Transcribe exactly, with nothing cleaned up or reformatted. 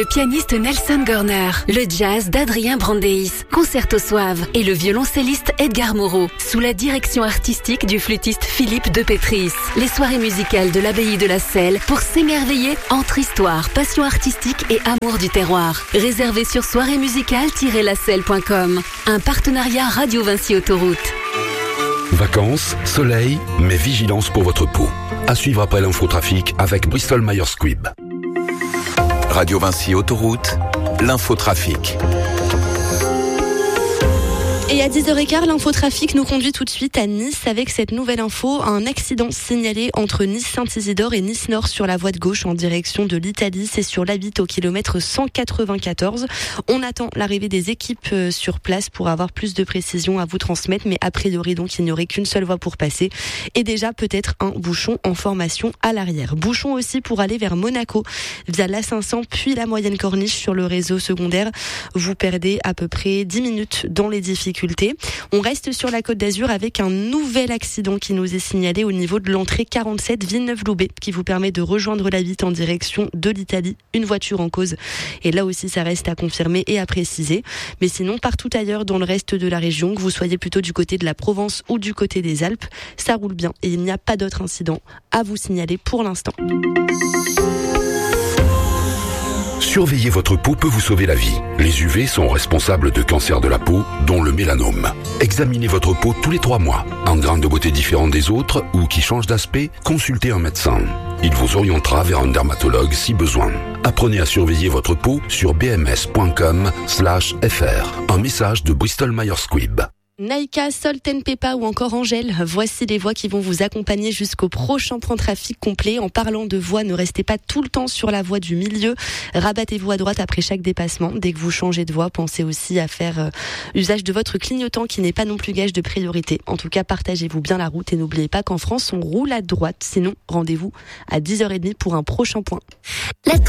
Le pianiste Nelson Gorner, le jazz d'Adrien Brandeis, Concerto Suave et le violoncelliste Edgar Moreau, sous la direction artistique du flûtiste Philippe de Pétris. Les soirées musicales de l'abbaye de la Selle pour s'émerveiller entre histoire, passion artistique et amour du terroir. Réservé sur soirée musicale tiret la selle point com. Un partenariat Radio Vinci Autoroute. Vacances, soleil, mais vigilance pour votre peau. À suivre après l'infotrafic avec Bristol Myers Squibb. Radio Vinci Autoroute, l'infotrafic. Et à dix heures quinze, l'infotrafic nous conduit tout de suite à Nice avec cette nouvelle info. Un accident signalé entre Nice-Saint-Isidore et Nice-Nord sur la voie de gauche en direction de l'Italie. C'est sur l'A huit au kilomètre cent quatre-vingt-quatorze. On attend l'arrivée des équipes sur place pour avoir plus de précisions à vous transmettre. Mais a priori, donc, il n'y aurait qu'une seule voie pour passer. Et déjà, peut-être un bouchon en formation à l'arrière. Bouchon aussi pour aller vers Monaco via l'A cinq cents puis la Moyenne Corniche sur le réseau secondaire. Vous perdez à peu près dix minutes dans les difficultés. On reste sur la Côte d'Azur avec un nouvel accident qui nous est signalé au niveau de l'entrée quarante-sept Villeneuve-Loubet qui vous permet de rejoindre la huit en direction de l'Italie. Une voiture en cause. Et là aussi, ça reste à confirmer et à préciser. Mais sinon, partout ailleurs dans le reste de la région, que vous soyez plutôt du côté de la Provence ou du côté des Alpes, ça roule bien et il n'y a pas d'autres incidents à vous signaler pour l'instant. Surveiller votre peau peut vous sauver la vie. Les U V sont responsables de cancers de la peau, dont le mélanome. Examinez votre peau tous les trois mois. Un grain de beauté différent des autres ou qui change d'aspect, consultez un médecin. Il vous orientera vers un dermatologue si besoin. Apprenez à surveiller votre peau sur bms.com slash fr. Un message de Bristol Myers Squibb. Naïka, Salt and Peppa ou encore Angèle, voici les voix qui vont vous accompagner jusqu'au prochain point trafic complet. En parlant de voix, ne restez pas tout le temps sur la voie du milieu. Rabattez-vous à droite après chaque dépassement. Dès que vous changez de voie, pensez aussi à faire euh, usage de votre clignotant qui n'est pas non plus gage de priorité. En tout cas, partagez-vous bien la route et n'oubliez pas qu'en France, on roule à droite. Sinon, rendez-vous à dix heures trente pour un prochain point. La